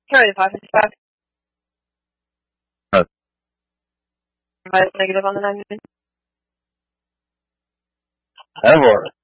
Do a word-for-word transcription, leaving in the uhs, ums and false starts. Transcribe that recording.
Carry the five fifty-five. Uh, Advise negative on the nine. Ever.